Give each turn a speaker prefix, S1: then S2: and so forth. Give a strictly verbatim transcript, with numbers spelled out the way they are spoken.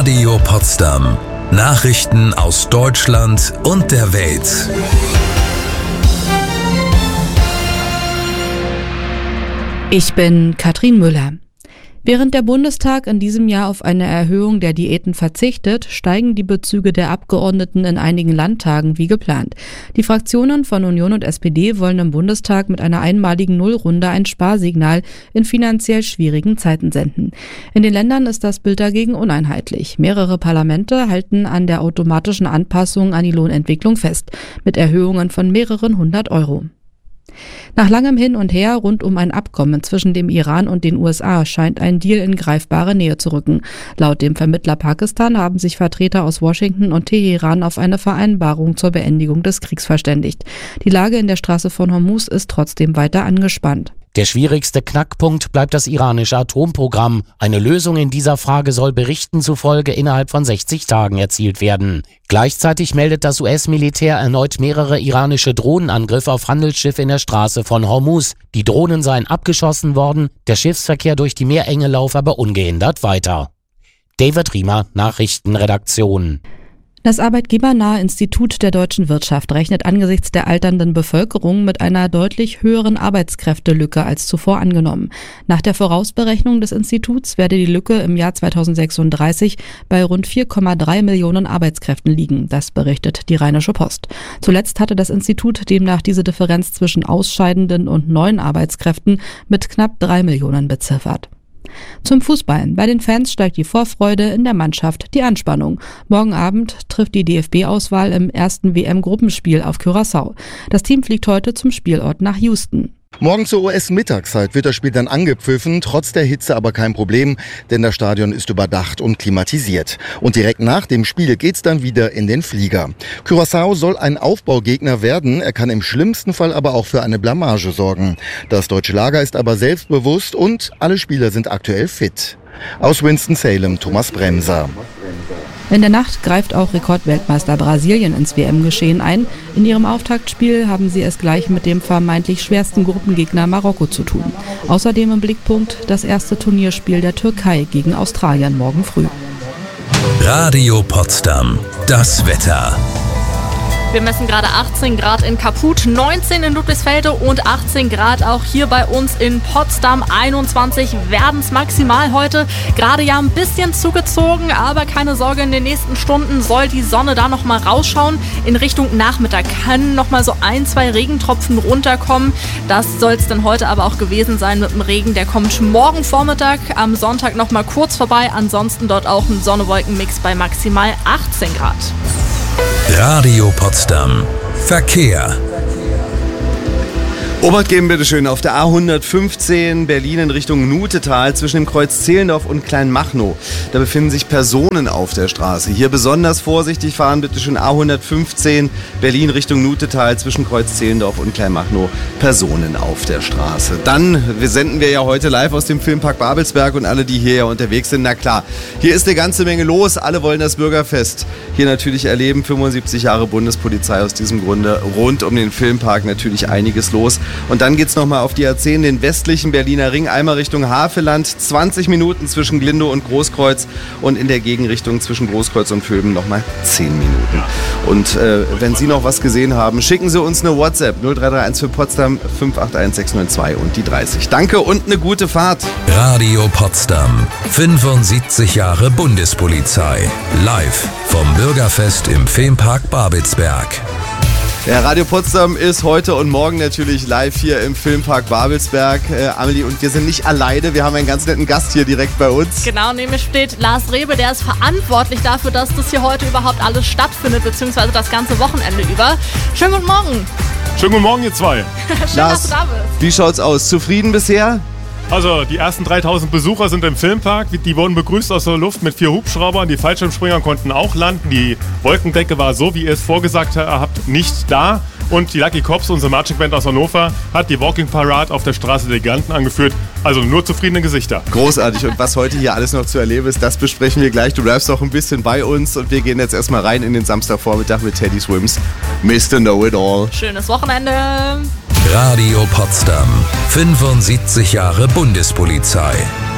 S1: Radio Potsdam. Nachrichten aus Deutschland und der Welt.
S2: Ich bin Katrin Müller. Während der Bundestag in diesem Jahr auf eine Erhöhung der Diäten verzichtet, steigen die Bezüge der Abgeordneten in einigen Landtagen wie geplant. Die Fraktionen von Union und S P D wollen im Bundestag mit einer einmaligen Nullrunde ein Sparsignal in finanziell schwierigen Zeiten senden. In den Ländern ist das Bild dagegen uneinheitlich. Mehrere Parlamente halten an der automatischen Anpassung an die Lohnentwicklung fest, mit Erhöhungen von mehreren hundert Euro. Nach langem Hin und Her rund um ein Abkommen zwischen dem Iran und den U S A scheint ein Deal in greifbare Nähe zu rücken. Laut dem Vermittler Pakistan haben sich Vertreter aus Washington und Teheran auf eine Vereinbarung zur Beendigung des Kriegs verständigt. Die Lage in der Straße von Hormuz ist trotzdem weiter angespannt.
S3: Der schwierigste Knackpunkt bleibt das iranische Atomprogramm. Eine Lösung in dieser Frage soll Berichten zufolge innerhalb von sechzig Tagen erzielt werden. Gleichzeitig meldet das U S-Militär erneut mehrere iranische Drohnenangriffe auf Handelsschiffe in der Straße von Hormuz. Die Drohnen seien abgeschossen worden, der Schiffsverkehr durch die Meerenge laufe aber ungehindert weiter. David Riemer, Nachrichtenredaktion.
S2: Das arbeitgebernahe Institut der deutschen Wirtschaft rechnet angesichts der alternden Bevölkerung mit einer deutlich höheren Arbeitskräftelücke als zuvor angenommen. Nach der Vorausberechnung des Instituts werde die Lücke im Jahr zweitausendsechsunddreißig bei rund vier Komma drei Millionen Arbeitskräften liegen. Das berichtet die Rheinische Post. Zuletzt hatte das Institut demnach diese Differenz zwischen ausscheidenden und neuen Arbeitskräften mit knapp drei Millionen beziffert. Zum Fußball. Bei den Fans steigt die Vorfreude, in der Mannschaft die Anspannung. Morgen Abend trifft die D F B-Auswahl im ersten W M-Gruppenspiel auf Curaçao. Das Team fliegt heute zum Spielort nach Houston.
S4: Morgen zur U S-Mittagszeit wird das Spiel dann angepfiffen, trotz der Hitze aber kein Problem, denn das Stadion ist überdacht und klimatisiert. Und direkt nach dem Spiel geht's dann wieder in den Flieger. Curaçao soll ein Aufbaugegner werden, er kann im schlimmsten Fall aber auch für eine Blamage sorgen. Das deutsche Lager ist aber selbstbewusst und alle Spieler sind aktuell fit. Aus Winston-Salem, Thomas Bremser.
S2: In der Nacht greift auch Rekordweltmeister Brasilien ins W M-Geschehen ein. In ihrem Auftaktspiel haben sie es gleich mit dem vermeintlich schwersten Gruppengegner Marokko zu tun. Außerdem im Blickpunkt das erste Turnierspiel der Türkei gegen Australien morgen früh.
S1: Radio Potsdam. Das Wetter.
S5: Wir messen gerade achtzehn Grad in Kaput, neunzehn in Ludwigsfelde und achtzehn Grad auch hier bei uns in Potsdam. einundzwanzig werden es maximal heute. Gerade ja ein bisschen zugezogen, aber keine Sorge, in den nächsten Stunden soll die Sonne da nochmal rausschauen. In Richtung Nachmittag können nochmal so ein, zwei Regentropfen runterkommen. Das soll es dann heute aber auch gewesen sein mit dem Regen. Der kommt morgen Vormittag, am Sonntag nochmal kurz vorbei. Ansonsten dort auch ein Sonne-Wolken-Mix bei maximal achtzehn Grad.
S1: Radio Potsdam. Verkehr.
S6: Obacht geben bitte schön auf der A hundertfünfzehn Berlin in Richtung Nutetal zwischen dem Kreuz Zehlendorf und Kleinmachnow. Da befinden sich Personen auf der Straße. Hier besonders vorsichtig fahren bitte schön A hundertfünfzehn Berlin Richtung Nutetal zwischen Kreuz Zehlendorf und Kleinmachnow. Personen auf der Straße. Dann wir senden wir ja heute live aus dem Filmpark Babelsberg und alle, die hier ja unterwegs sind, na klar, hier ist eine ganze Menge los. Alle wollen das Bürgerfest hier natürlich erleben. fünfundsiebzig Jahre Bundespolizei aus diesem Grunde. Rund um den Filmpark natürlich einiges los. Und dann geht's nochmal auf die A zehn, den westlichen Berliner Ring, einmal Richtung Havelland, zwanzig Minuten zwischen Glindow und Großkreuz und in der Gegenrichtung zwischen Großkreuz und Vöben nochmal zehn Minuten. Und äh, wenn Sie noch was gesehen haben, schicken Sie uns eine WhatsApp null drei drei eins für Potsdam fünf acht eins sechs neun zwei und die dreißig. Danke und eine gute Fahrt.
S1: Radio Potsdam. fünfundsiebzig Jahre Bundespolizei. Live vom Bürgerfest im Filmpark Babelsberg.
S6: Ja, Radio Potsdam ist heute und morgen natürlich live hier im Filmpark Babelsberg. Äh, Amelie, und wir sind nicht alleine, wir haben einen ganz netten Gast hier direkt bei uns.
S5: Genau, neben mir steht Lars Rebe, der ist verantwortlich dafür, dass das hier heute überhaupt alles stattfindet, beziehungsweise das ganze Wochenende über. Schönen guten Morgen.
S7: Schönen guten Morgen, ihr zwei.
S5: Schön,
S6: Lars,
S5: dass du da bist.
S6: Wie schaut's aus? Zufrieden bisher?
S7: Also, die ersten dreitausend Besucher sind im Filmpark. Die wurden begrüßt aus der Luft mit vier Hubschraubern. Die Fallschirmspringer konnten auch landen. Die Wolkendecke war, so wie ihr es vorgesagt habt, nicht da. Und die Lucky Cops, unsere Marching Band aus Hannover, hat die Walking Parade auf der Straße der Giganten angeführt. Also nur zufriedene Gesichter.
S6: Großartig. Und was heute hier alles noch zu erleben ist, das besprechen wir gleich. Du bleibst noch ein bisschen bei uns und wir gehen jetzt erstmal rein in den Samstagvormittag mit Teddy Swims. Mister Know-It-All.
S5: Schönes Wochenende.
S1: Radio Potsdam. fünfundsiebzig Jahre Bundespolizei.